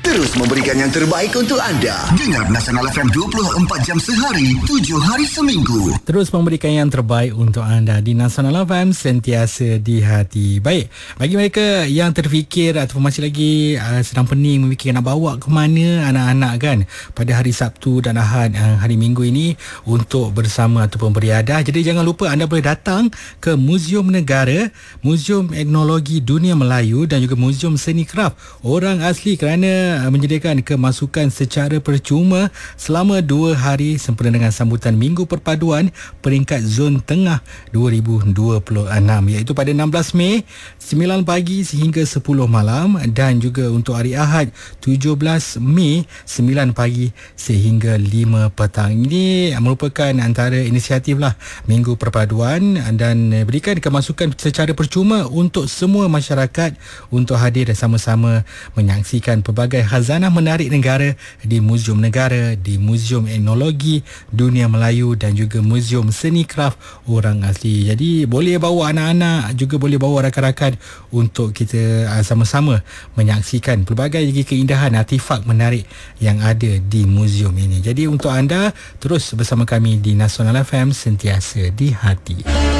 Terus memberikan yang terbaik untuk anda. Dengar Nasional FM 24 jam sehari, 7 hari seminggu. Terus memberikan yang terbaik untuk anda di Nasional FM, sentiasa di hati. Baik, bagi mereka yang terfikir ataupun masih lagi sedang pening memikirkan nak bawa ke mana anak-anak kan pada hari Sabtu dan Ahad, hari Minggu ini untuk bersama ataupun beriadah. Jadi jangan lupa anda boleh datang ke Muzium Negara, Muzium Etnologi Dunia Melayu dan juga Muzium Seni Kraf Orang Asli kerana menyediakan kemasukan secara percuma selama 2 hari sempena dengan sambutan Minggu Perpaduan peringkat Zon Tengah 2026, iaitu pada 16 Mei 9 pagi sehingga 10 malam dan juga untuk hari Ahad 17 Mei 9 pagi sehingga 5 petang. Ini merupakan antara inisiatif lah Minggu Perpaduan dan berikan kemasukan secara percuma untuk semua masyarakat untuk hadir dan sama-sama menyaksikan pelbagai khazanah menarik negara di Muzium Negara, di Muzium Etnologi Dunia Melayu dan juga Muzium Seni Kraf Orang Asli. Jadi boleh bawa anak-anak, juga boleh bawa rakan-rakan untuk kita sama-sama menyaksikan pelbagai keindahan artifak menarik yang ada di muzium ini. Jadi untuk anda terus bersama kami di Nasional FM, sentiasa di hati.